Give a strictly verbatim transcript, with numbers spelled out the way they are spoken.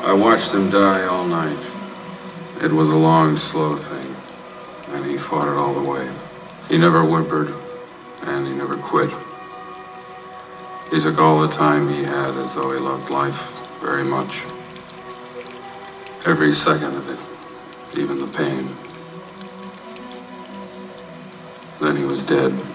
I watched him die all night. It was a long, slow thing, and he fought it all the way. He never whimpered, and he never quit. He took all the time he had as though he loved life very much. Every second of it, even the pain. Then he was dead.